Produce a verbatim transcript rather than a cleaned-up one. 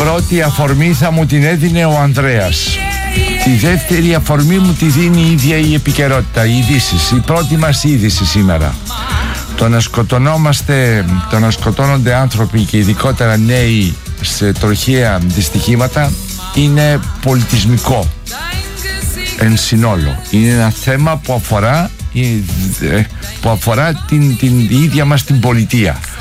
πρώτη αφορμή θα μου την έδινε ο Ανδρέας. Τη δεύτερη αφορμή μου τη δίνει η ίδια η επικαιρότητα, οι ειδήσεις. Η πρώτη μας είδηση σήμερα. Το να σκοτωνόμαστε, το να σκοτώνονται άνθρωποι και ειδικότερα νέοι σε τροχαία δυστυχήματα είναι πολιτισμικό εν συνόλο. Είναι ένα θέμα που αφορά, που αφορά την, την ίδια μας την πολιτεία.